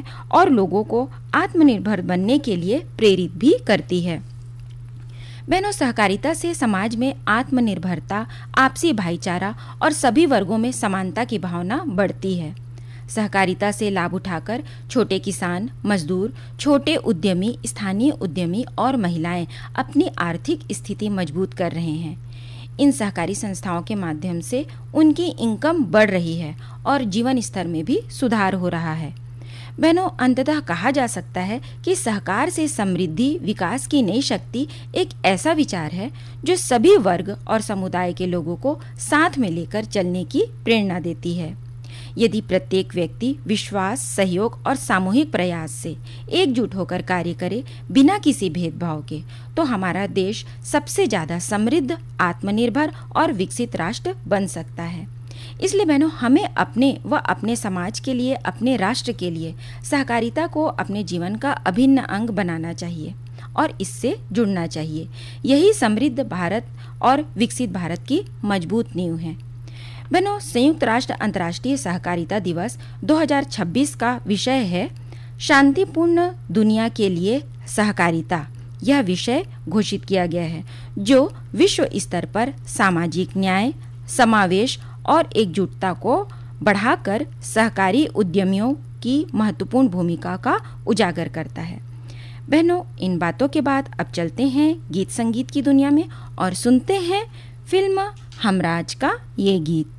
और लोगों को आत्मनिर्भर बनने के लिए प्रेरित भी करती है। बहनों, सहकारिता से समाज में आत्मनिर्भरता, आपसी भाईचारा और सभी वर्गों में समानता की भावना बढ़ती है। सहकारिता से लाभ उठाकर छोटे किसान, मजदूर, छोटे उद्यमी, स्थानीय उद्यमी और महिलाएं अपनी आर्थिक स्थिति मजबूत कर रहे हैं। इन सहकारी संस्थाओं के माध्यम से उनकी इनकम बढ़ रही है और जीवन स्तर में भी सुधार हो रहा है। बहनों, अंततः कहा जा सकता है कि सहकार से समृद्धि, विकास की नई शक्ति एक ऐसा विचार है जो सभी वर्ग और समुदाय के लोगों को साथ में लेकर चलने की प्रेरणा देती है। यदि प्रत्येक व्यक्ति विश्वास, सहयोग और सामूहिक प्रयास से एकजुट होकर कार्य करे बिना किसी भेदभाव के, तो हमारा देश सबसे ज्यादा समृद्ध, आत्मनिर्भर और विकसित राष्ट्र बन सकता है। इसलिए बहनों, हमें अपने व अपने समाज के लिए, अपने राष्ट्र के लिए सहकारिता को अपने जीवन का अभिन्न अंग बनाना चाहिए और इससे जुड़ना चाहिए। यही समृद्ध भारत और विकसित भारत की मजबूत नींव है। बहनों, संयुक्त राष्ट्र अंतर्राष्ट्रीय सहकारिता दिवस 2026 का विषय है शांतिपूर्ण दुनिया के लिए सहकारिता। यह विषय घोषित किया गया है जो विश्व स्तर पर सामाजिक न्याय, समावेश और एकजुटता को बढ़ाकर सहकारी उद्यमियों की महत्वपूर्ण भूमिका का उजागर करता है। बहनों, इन बातों के बाद अब चलते हैं गीत संगीत की दुनिया में और सुनते हैं फिल्म हमराज का ये गीत।